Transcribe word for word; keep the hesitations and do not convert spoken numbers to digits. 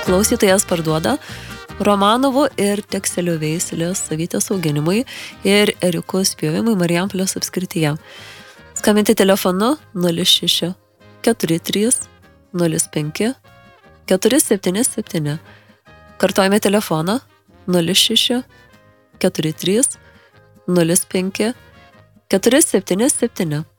klausytojas parduoda Romanovų ir Tekselių veislės avytės auginimui ir ėriukų spjovimui Marijampolės apskrityje. Skambinti telefonu nulis šeši keturi trys nulis penki keturi septyni septyni. Kartuojame telefoną nulis šeši keturi trys nulis penki keturi septyni septyni.